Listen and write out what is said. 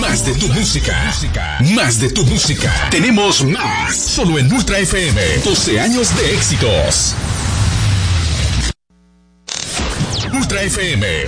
Más de tu música. Más de tu música. Tenemos más. Solo en Ultra FM. 12 años de éxitos. Ultra FM